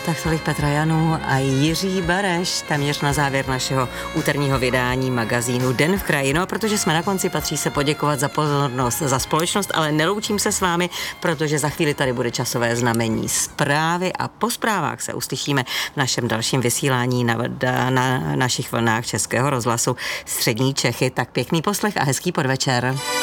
tak tolik Petra Janů a Jiří Bareš, téměř na závěr našeho úterního vydání magazínu Den v kraji. No a protože jsme na konci, patří se poděkovat za pozornost, za společnost, ale neloučím se s vámi, protože za chvíli tady bude časové znamení zprávy a po zprávách se uslyšíme v našem dalším vysílání na našich vlnách Českého rozhlasu Střední Čechy. Tak pěkný poslech a hezký podvečer.